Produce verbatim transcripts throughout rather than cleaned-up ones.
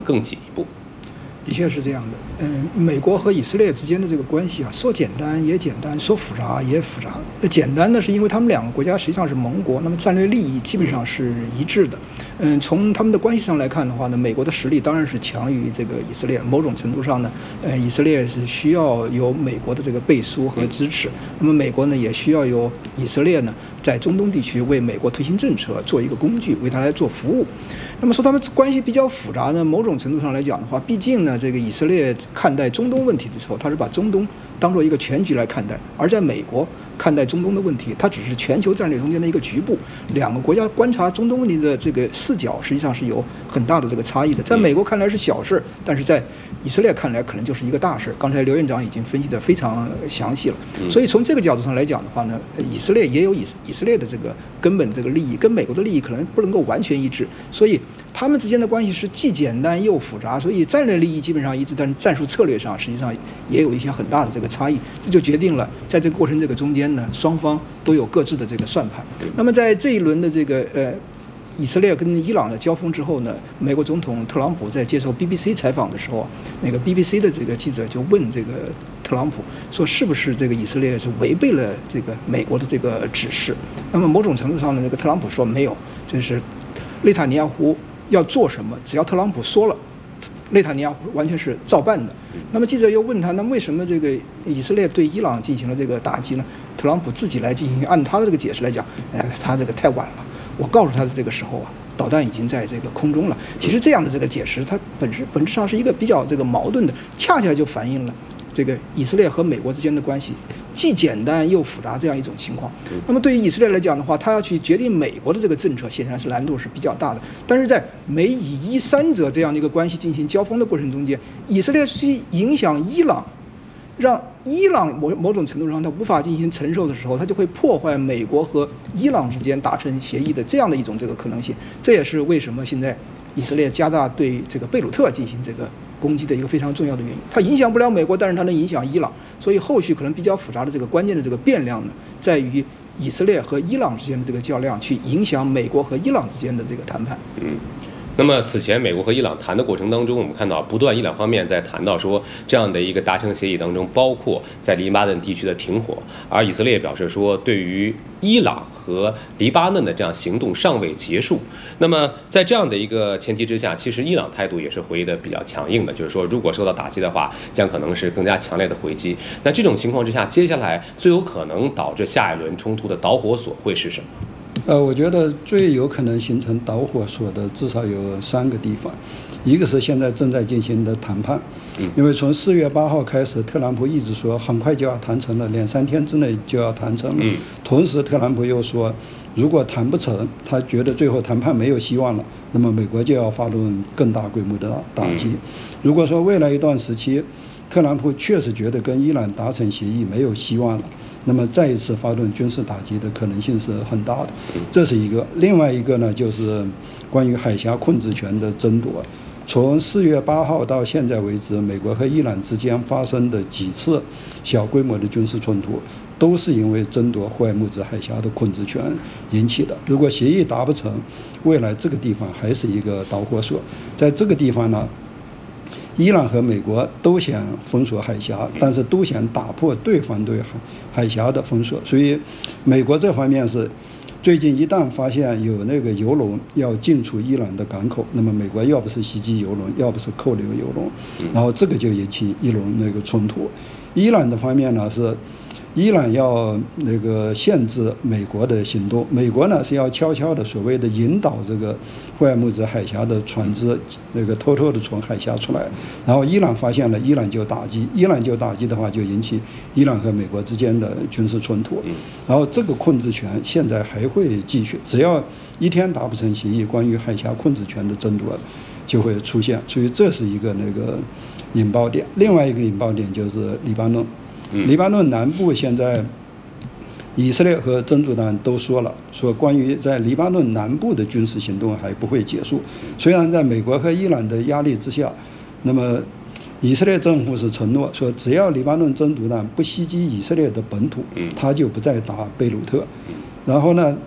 更进一步。 的确是这样的，嗯，美国和以色列之间的这个关系啊，说简单也简单，说复杂也复杂。简单的是因为他们两个国家实际上是盟国，那么战略利益基本上是一致的。嗯，从他们的关系上来看的话呢，美国的实力当然是强于这个以色列，某种程度上呢，呃，以色列是需要有美国的这个背书和支持，那么美国呢也需要有以色列呢在中东地区为美国推行政策做一个工具，为他来做服务。那么说他们关系比较复杂呢，某种程度上来讲的话，毕竟呢，这个以色列看待中东问题的时候，他是把中东当做一个全局来看待，而在美国看待中东的问题，它只是全球战略中间的一个局部。两个国家观察中东问题的这个视角，实际上是有很大的这个差异的。在美国看来是小事，但是在以色列看来可能就是一个大事。刚才刘院长已经分析得非常详细了，所以从这个角度上来讲的话呢，以色列也有以以色列的这个根本这个利益，跟美国的利益可能不能够完全一致，所以他们之间的关系是既简单又复杂，所以战略利益基本上一致，但是战术策略上实际上也有一些很大的这个差异，这就决定了在这个过程这个中间呢，双方都有各自的这个算盘。那么在这一轮的这个呃以色列跟伊朗的交锋之后呢，美国总统特朗普在接受 B B C 采访的时候，那个 B B C 的这个记者就问这个特朗普说，是不是这个以色列是违背了这个美国的这个指示？那么某种程度上呢，这个特朗普说没有，这是内塔尼亚胡要做什么，只要特朗普说了，内塔尼亚胡完全是照办的。那么记者又问他，那为什么这个以色列对伊朗进行了这个打击呢？特朗普自己来进行，按他的这个解释来讲，哎，他这个太晚了。我告诉他的这个时候啊，导弹已经在这个空中了。其实这样的这个解释，它本质本质上是一个比较这个矛盾的，恰恰就反映了这个以色列和美国之间的关系既简单又复杂这样一种情况。那么对于以色列来讲的话，他要去决定美国的这个政策，显然是难度是比较大的。但是在美以伊三者这样的一个关系进行交锋的过程中间，以色列是影响伊朗，让伊朗某某种程度上它无法进行承受的时候，它就会破坏美国和伊朗之间达成协议的这样的一种这个可能性。这也是为什么现在以色列加大对这个贝鲁特进行这个攻击的一个非常重要的原因。它影响不了美国，但是它能影响伊朗，所以后续可能比较复杂的这个关键的这个变量呢，在于以色列和伊朗之间的这个较量，去影响美国和伊朗之间的这个谈判。 嗯。那么此前美国和伊朗谈的过程当中，我们看到不断伊朗方面在谈到说这样的一个达成协议当中，包括在黎巴嫩地区的停火，而以色列表示说对于伊朗和黎巴嫩的这样行动尚未结束。那么在这样的一个前提之下，其实伊朗态度也是回应的比较强硬的，就是说如果受到打击的话，将可能是更加强烈的回击。那这种情况之下，接下来最有可能导致下一轮冲突的导火索会是什么？ 呃，我觉得最有可能形成导火索的至少有三个地方，一个是现在正在进行的谈判，因为从四月八号开始，特朗普一直说很快就要谈成了，两三天之内就要谈成了。同时，特朗普又说，如果谈不成，他觉得最后谈判没有希望了，那么美国就要发动更大规模的打击。如果说未来一段时期，特朗普确实觉得跟伊朗达成协议没有希望了，那么再一次发动军事打击的可能性是很大的，这是一个。另外一个呢，就是关于海峡控制权的争夺。从四月八号到现在为止，美国和伊朗之间发生的几次小规模的军事冲突，都是因为争夺霍尔木兹海峡的控制权引起的。如果协议达不成，未来这个地方还是一个导火索。在这个地方呢，伊朗和美国都想封锁海峡，但是都想打破对方对海海峡的封锁。所以，美国这方面是最近一旦发现有那个油轮要进出伊朗的港口，那么美国要不是袭击油轮，要不是扣留油轮，然后这个就引起一轮那个冲突。伊朗的方面呢是，伊朗要那个限制美国的行动，美国呢是要悄悄的所谓的引导这个霍尔木兹海峡的船只那个偷偷的从海峡出来，然后伊朗发现了，伊朗就打击，伊朗就打击的话就引起伊朗和美国之间的军事冲突，然后这个控制权现在还会继续，只要一天达不成协议，关于海峡控制权的争夺就会出现，所以这是一个那个引爆点。另外一个引爆点就是黎巴嫩。黎巴嫩南部现在，以色列和真主党都说了，说关于在黎巴嫩南部的军事行动还不会结束。虽然在美国和伊朗的压力之下，那么以色列政府是承诺说，只要黎巴嫩真主党不袭击以色列的本土，他就不再打贝鲁特。然后呢，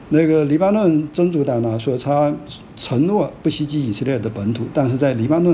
那个黎巴嫩真主党呢说他承诺不袭击以色列的本土，但是在黎巴嫩